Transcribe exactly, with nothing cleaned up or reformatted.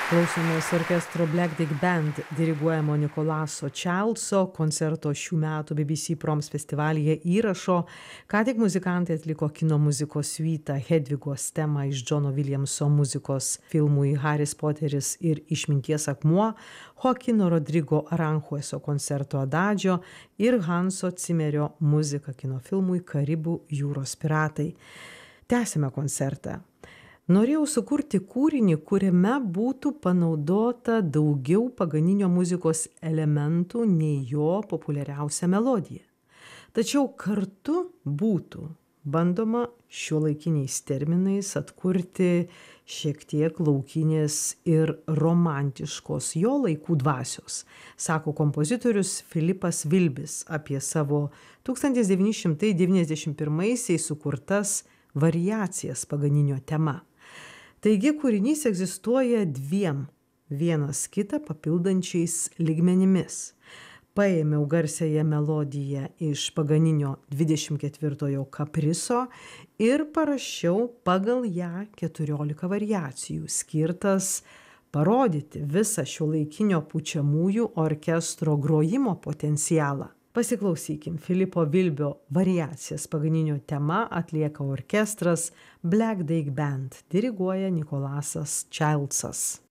Klausomės orkestro Black Dig Band diriguojamo Nikolaso Childso koncerto šių metų B B C Proms festivalyje įrašo. Ką tik muzikantai atliko kino muzikos siuitą Hedvigos temą iš Džono Williamso muzikos filmui Haris Poteris ir Išminties akmuo, Joaquino Rodrigo Aranjueso koncerto Adagio ir Hanso Cimerio muziką kino filmui Karibų jūros piratai. Tęsime koncertą. Norėjau sukurti kūrinį, kuriame būtų panaudota daugiau paganinio muzikos elementų nei jo populiariausia melodija. Tačiau kartu būtų bandoma šiuolaikiniais terminais atkurti šiek tiek laukinės ir romantiškos jo laikų dvasios, sako kompozitorius Filipas Vilbis apie savo tūkstantis devyni šimtai devyniasdešimt pirmaisiais sukurtas variacijas paganinio tema. Taigi kūrinys egzistuoja dviem vienas kitą papildančiais lygmenimis. Paėmiau garsiąją melodiją iš paganinio dvidešimt ketvirtojo kapriso ir parašiau pagal ją keturiolika variacijų, skirtas parodyti visą šiuolaikinio pučiamųjų orkestro grojimo potencialą. Pasiklausykim, Filipo Vilbio variacijas paganinio tema atlieka orkestras Black Dig Band, diriguoja Nikolasas Childsas.